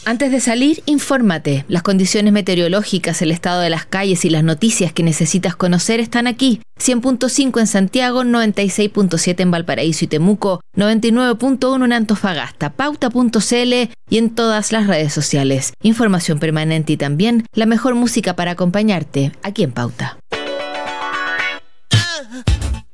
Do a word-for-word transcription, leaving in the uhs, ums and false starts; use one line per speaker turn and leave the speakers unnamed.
Antes de salir, infórmate. Las condiciones meteorológicas, el estado de las calles y las noticias que necesitas conocer están aquí. cien punto cinco en Santiago, noventa y seis punto siete en Valparaíso y Temuco, noventa y nueve punto uno en Antofagasta, pauta punto c l y en todas las redes sociales. Información permanente y también la mejor música para acompañarte aquí en Pauta.